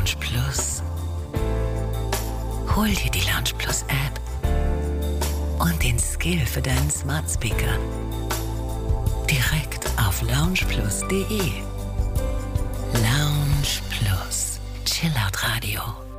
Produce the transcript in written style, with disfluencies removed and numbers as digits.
Lounge Plus. Hol dir die Lounge Plus App und den Skill für deinen Smart Speaker direkt auf loungeplus.de. Lounge Plus. Chillout Radio.